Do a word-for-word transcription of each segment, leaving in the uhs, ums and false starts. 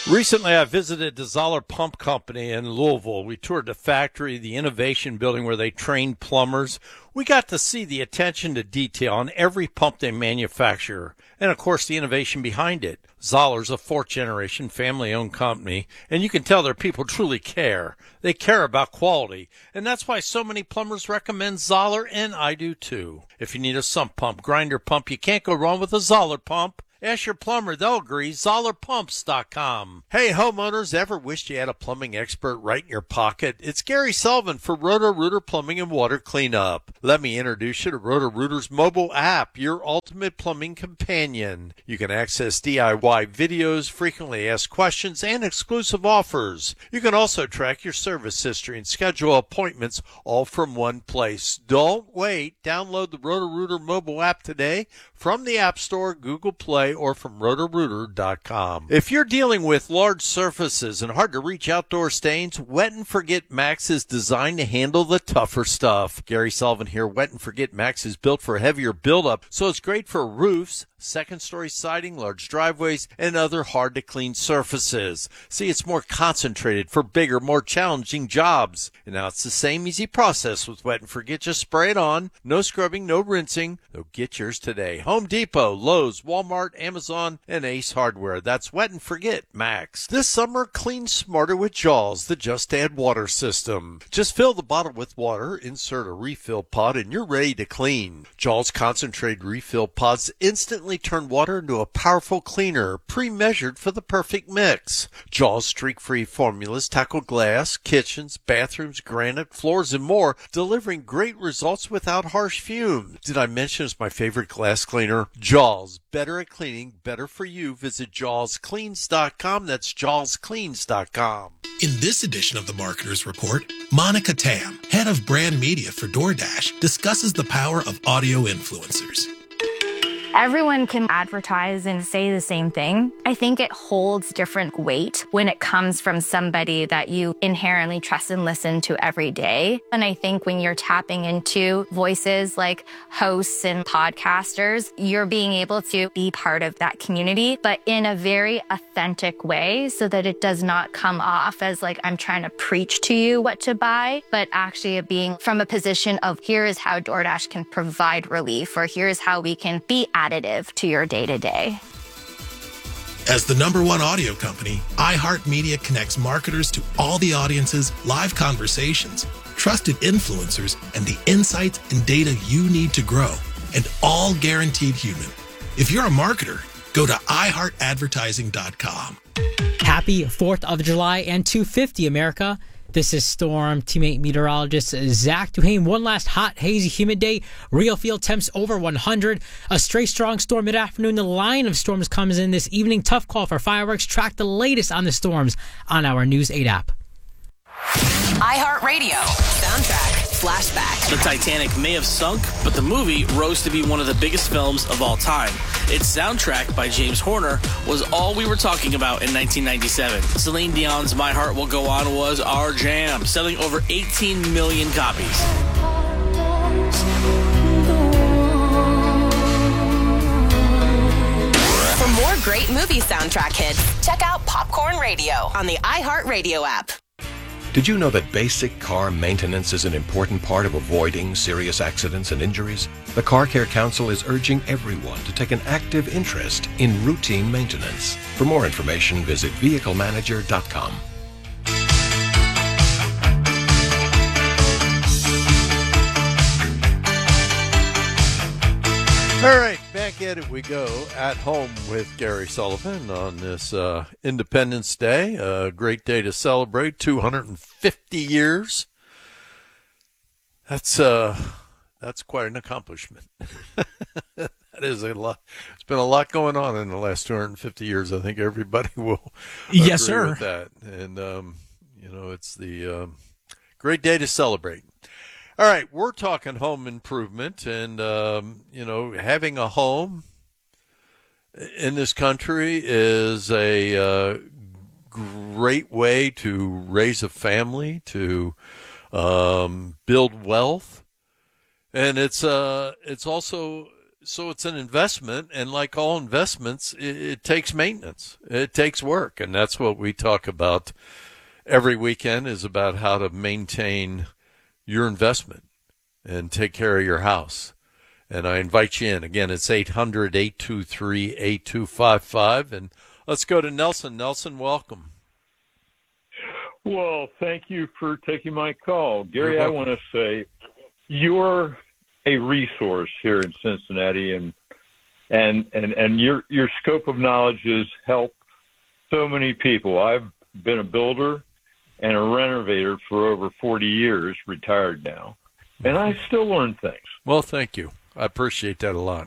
Recently, I visited the Zoller Pump Company in Louisville. We toured the factory, the innovation building where they train plumbers. We got to see the attention to detail on every pump they manufacture, and of course the innovation behind it. Zoller's a fourth-generation family-owned company, and you can tell their people truly care. They care about quality, and that's why so many plumbers recommend Zoller, and I do too. If you need a sump pump, grinder pump, you can't go wrong with a Zoller pump. Ask your plumber, they'll agree. Zoller Pumps dot com. Hey, homeowners, ever wished you had a plumbing expert right in your pocket? It's Gary Sullivan for Roto-Rooter Plumbing and Water Cleanup. Let me introduce you to Roto-Rooter's mobile app, your ultimate plumbing companion. You can access D I Y videos, frequently asked questions, and exclusive offers. You can also track your service history and schedule appointments all from one place. Don't wait. Download the Roto-Rooter mobile app today from the App Store, Google Play, or from roto rooter dot com. If you're dealing with large surfaces and hard-to-reach outdoor stains, Wet and Forget Max is designed to handle the tougher stuff. Gary Sullivan here. Wet and Forget Max is built for heavier buildup, so it's great for roofs, second-story siding, large driveways, and other hard-to-clean surfaces. See, it's more concentrated for bigger, more challenging jobs. And now it's the same easy process with Wet and Forget. Just spray it on. No scrubbing, no rinsing. So get yours today. Home Depot, Lowe's, Walmart, Amazon, and Ace Hardware. That's Wet and Forget Max. This summer, clean smarter with Jaws, the Just Add Water system. Just fill the bottle with water, insert a refill pod, and you're ready to clean. Jaws concentrated refill pods instantly turn water into a powerful cleaner, pre-measured for the perfect mix. Jaws streak-free formulas tackle glass, kitchens, bathrooms, granite, floors, and more, delivering great results without harsh fumes. Did I mention it's my favorite glass cleaner? Jaws, better at cleaning, better for you. Visit jaws cleans dot com. That's jaws cleans dot com. In this edition of the Marketer's Report, Monica Tam, head of brand media for DoorDash, discusses the power of audio influencers. Everyone can advertise and say the same thing. I think it holds different weight when it comes from somebody that you inherently trust and listen to every day. And I think when you're tapping into voices like hosts and podcasters, you're being able to be part of that community, but in a very authentic way so that it does not come off as like I'm trying to preach to you what to buy, but actually being from a position of here is how DoorDash can provide relief, or here's how we can be additive to your day-to-day. As the number one audio company, iHeartMedia connects marketers to all the audiences, live conversations, trusted influencers, and the insights and data you need to grow, and all guaranteed human. If you're a marketer, go to i heart advertising dot com. Happy fourth of July and two fifty, America. This is Storm teammate meteorologist Zach Duhane. One last hot, hazy, humid day. Real field temps over one hundred. A stray strong storm mid-afternoon. The line of storms comes in this evening. Tough call for fireworks. Track the latest on the storms on our News eight app. iHeartRadio. Soundtrack. Flashback. The Titanic may have sunk, but the movie rose to be one of the biggest films of all time. Its soundtrack by James Horner was all we were talking about in nineteen ninety-seven. Celine Dion's My Heart Will Go On was our jam, selling over eighteen million copies. For more great movie soundtrack hits, check out Popcorn Radio on the iHeartRadio app. Did you know that basic car maintenance is an important part of avoiding serious accidents and injuries? The Car Care Council is urging everyone to take an active interest in routine maintenance. For more information, visit vehicle manager dot com. All right, back at it we go, at home with Gary Sullivan on this uh, Independence Day. A great day to celebrate, two hundred fifty years. That's uh, that's quite an accomplishment. That is a lot. It's been a lot going on in the last two hundred fifty years. I think everybody will yes, agree sir. with that. And, um, you know, it's the um, great day to celebrate. All right, we're talking home improvement, and, um, you know, having a home in this country is a uh, great way to raise a family, to um, build wealth, and it's uh, it's also so it's an investment, and like all investments, it, it takes maintenance. It takes work, and that's what we talk about every weekend, is about how to maintain your investment and take care of your house. And I invite you in. Again, it's eight hundred, eight two three, eight two five five. And let's go to Nelson. Nelson, welcome. Well, thank you for taking my call. Gary, I want to say you're a resource here in Cincinnati, and and, and, and your your scope of knowledge has helped so many people. I've been a builder and a renovator for over forty years, retired now, and I still learn things. Well, thank you. I appreciate that a lot.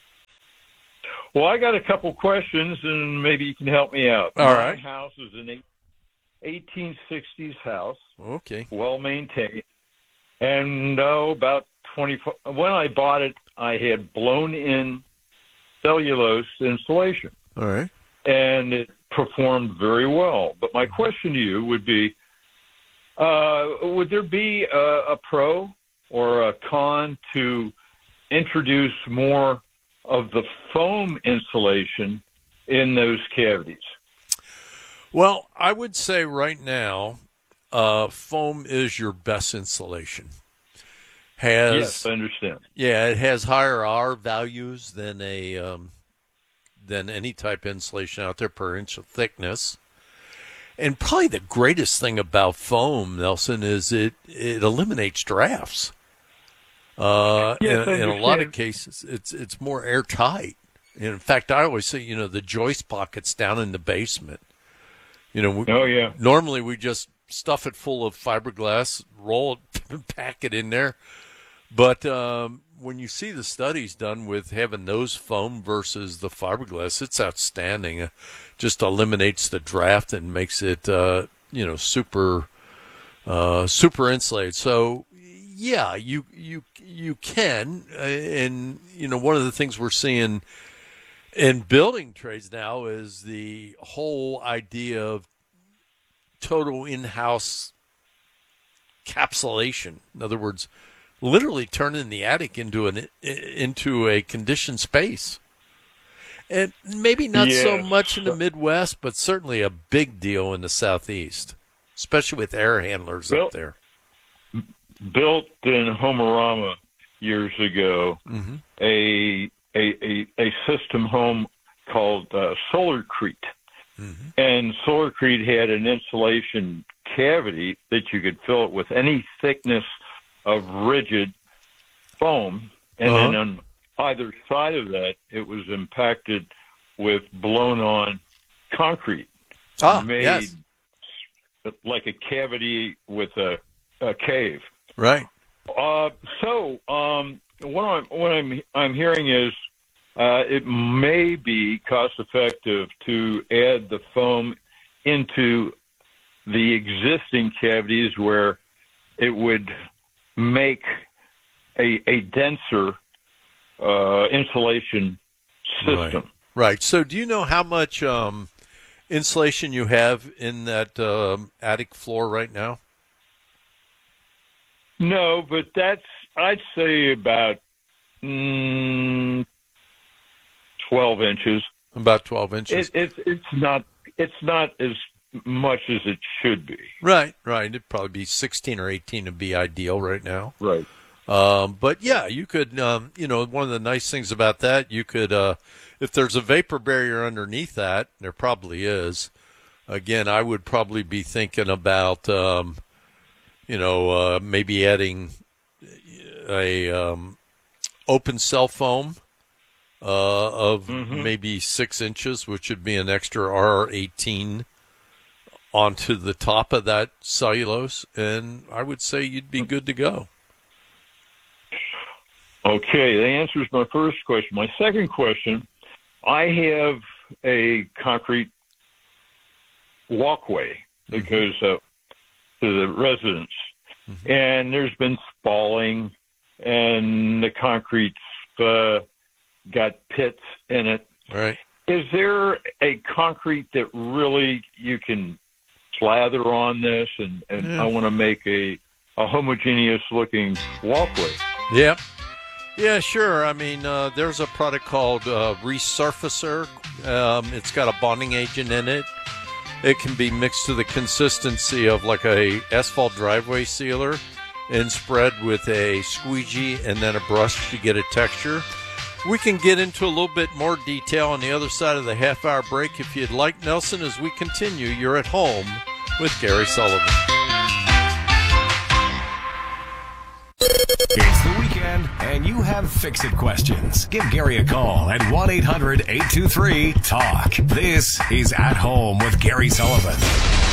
Well, I got a couple questions, and maybe you can help me out. All right. My house is an eighteen sixties house. Okay. Well maintained. And oh, about twenty. When I bought it, I had blown in cellulose insulation. All right. And it performed very well. But my question to you would be, uh, would there be a, a pro or a con to introduce more of the foam insulation in those cavities? Well, I would say right now, uh, foam is your best insulation. Has, yes, I understand. Yeah, it has higher R values than a um, than any type of insulation out there per inch of thickness. And probably the greatest thing about foam, Nelson, is it, it eliminates drafts. Uh, yes, in, in a lot of cases, it's it's more airtight. And in fact, I always say, you know, the joist pockets down in the basement. You know, we, oh yeah. Normally we just stuff it full of fiberglass, roll it, pack it in there. But um, when you see the studies done with having those foam versus the fiberglass, it's outstanding. It just eliminates the draft and makes it, uh, you know, super, uh, super insulated. So yeah, you you you can, uh, and you know, one of the things we're seeing in building trades now is the whole idea of total in-house capsulation. In other words, literally turning the attic into an into a conditioned space. And maybe not yes. so much in the Midwest, but certainly a big deal in the Southeast, especially with air handlers built, up there. Built in Homerama years ago, mm-hmm. a, a a a system home called uh, Solarcrete. Mm-hmm. And Solarcrete had an insulation cavity that you could fill it with any thickness of rigid foam, and uh-huh. then on either side of that, it was impacted with blown-on concrete, ah, made yes. like a cavity with a, a cave. Right. Uh, so um, what I'm what I'm I'm hearing is uh, it may be cost-effective to add the foam into the existing cavities where it would make a, a denser uh, insulation system. Right. right. So do you know how much um, insulation you have in that um, attic floor right now? No, but that's, I'd say about mm, twelve inches. About twelve inches. It, it, it's not. It's not as much as it should be. Right, right. It'd probably be sixteen or eighteen to be ideal right now. Right. Um, but yeah, you could. Um, you know, one of the nice things about that, you could, uh, if there's a vapor barrier underneath that, there probably is. Again, I would probably be thinking about, um, you know, uh, maybe adding a um, open cell foam. Uh, of mm-hmm. maybe six inches, which would be an extra R eighteen onto the top of that cellulose, and I would say you'd be good to go. Okay, that answers my first question. My second question, I have a concrete walkway that mm-hmm. goes up to the residence, mm-hmm. and there's been spalling, and the concrete's uh, got pits in it. Right. Is there a concrete that really you can slather on this, and, and yeah. I want to make a, a homogeneous looking walkway? Yeah. Yeah, sure. I mean, uh, there's a product called uh, Resurfacer. Um, it's got a bonding agent in it. It can be mixed to the consistency of like a asphalt driveway sealer and spread with a squeegee and then a brush to get a texture. We can get into a little bit more detail on the other side of the half-hour break if you'd like, Nelson, as we continue. You're at home with Gary Sullivan. It's the weekend, and you have fix-it questions. Give Gary a call at one eight hundred eight two three talk. This is At Home with Gary Sullivan.